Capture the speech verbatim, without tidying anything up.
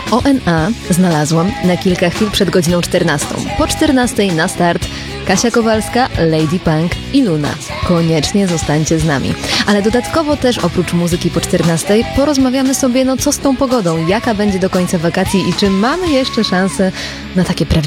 O N A znalazłam na kilka chwil przed godziną czternastą. Po czternastej na start Kasia Kowalska, Lady Punk i Luna. Koniecznie zostańcie z nami. Ale dodatkowo też oprócz muzyki po czternastej porozmawiamy sobie, no co z tą pogodą, jaka będzie do końca wakacji i czy mamy jeszcze szansę na takie prawdziwe